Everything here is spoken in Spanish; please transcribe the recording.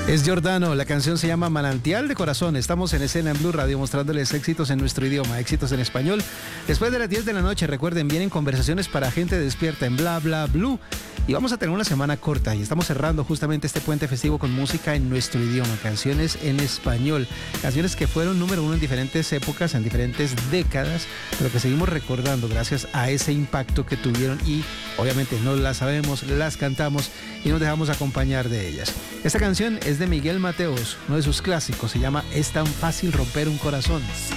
Es Giordano, la canción se llama Manantial de Corazón. Estamos en Escena en Blue Radio mostrándoles éxitos en nuestro idioma, éxitos en español. Después de las 10 de la noche, recuerden, vienen conversaciones para gente despierta en Bla Bla Blue. Y vamos a tener una semana corta y estamos cerrando justamente este puente festivo con música en nuestro idioma, canciones en español, canciones que fueron número uno en diferentes épocas, en diferentes décadas, pero que seguimos recordando gracias a ese impacto que tuvieron y obviamente no las sabemos, las cantamos y nos dejamos acompañar de ellas. Esta canción es de Miguel Mateos, uno de sus clásicos, se llama Es tan fácil romper un corazón.